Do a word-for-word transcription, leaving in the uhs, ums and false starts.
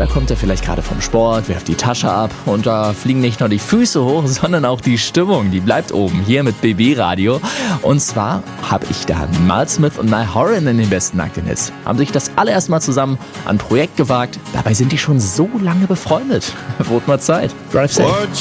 Da kommt er vielleicht gerade vom Sport, wirft die Tasche ab und da fliegen nicht nur die Füße hoch, sondern auch die Stimmung. Die bleibt oben hier mit B B Radio. Und zwar habe ich da Mal Smith und Niall Horan in den besten Nackten Hits. Haben sich das allererste Mal zusammen an ein Projekt gewagt. Dabei sind die schon so lange befreundet. Wurde mal Zeit. Drive safe.